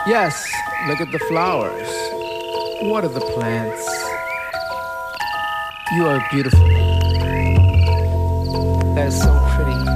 Yes, look at the flowers. What are the plants? You are beautiful. That is so pretty.